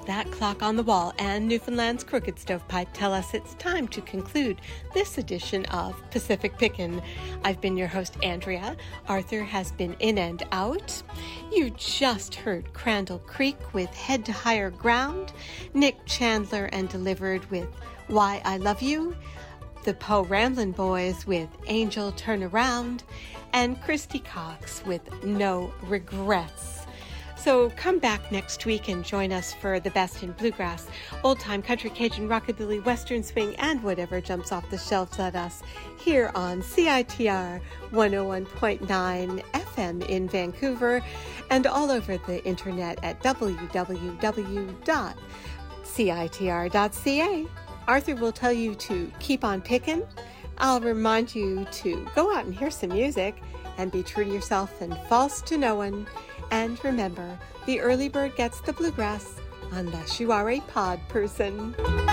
That clock on the wall and Newfoundland's crooked stovepipe tell us it's time to conclude this edition of Pacific Pickin'. I've been your host, Andrea. Arthur has been in and out. You just heard Crandall Creek with Head to Higher Ground, Nick Chandler and Delivered with Why I Love You, the Poe Ramblin' Boys with Angel Turn Around, and Christy Cox with No Regrets. So come back next week and join us for the best in bluegrass, old-time country, Cajun, rockabilly, western swing, and whatever jumps off the shelves at us here on CITR 101.9 FM in Vancouver and all over the internet at www.citr.ca. Arthur will tell you to keep on picking. I'll remind you to go out and hear some music and be true to yourself and false to no one. And remember, the early bird gets the bluegrass unless you are a pod person.